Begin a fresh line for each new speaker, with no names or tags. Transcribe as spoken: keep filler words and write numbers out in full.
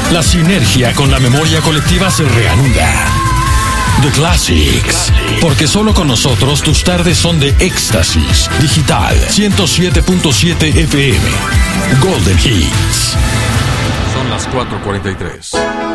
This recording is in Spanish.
La sinergia con la memoria colectiva se reanuda. The Classics. Porque solo con nosotros tus tardes son de éxtasis. Digital ciento siete punto siete F M. Golden Hits.
Son las cuatro cuarenta y tres.